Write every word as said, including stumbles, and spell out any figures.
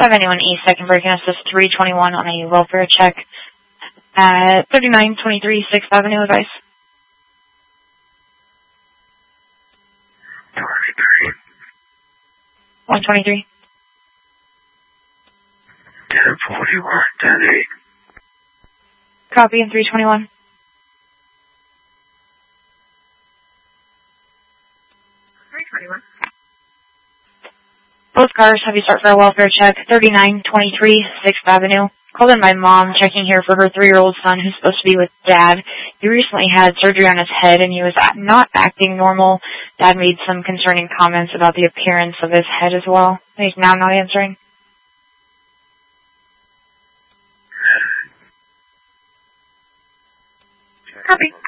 anyone East Second Breaking Assist three twenty-one on a welfare check at thirty-nine twenty-three sixth Avenue of Ice. one twenty-three. ten forty-one, ten eight. Copy in three twenty-one. three twenty-one. Both cars have you start for a welfare check, thirty-nine twenty-three sixth Avenue. Called in my mom, checking here for her three-year-old son who's supposed to be with Dad. He recently had surgery on his head and he was not acting normal. Dad made some concerning comments about the appearance of his head as well. He's now not answering. Copy.